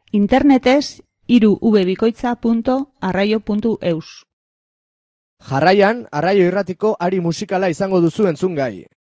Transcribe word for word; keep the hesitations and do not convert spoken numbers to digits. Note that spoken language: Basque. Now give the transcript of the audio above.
Internetez hiru v bikoitza puntu arraio puntu eus. Jarraian, Arraio Irratiko ari musikala izango duzu entzungai.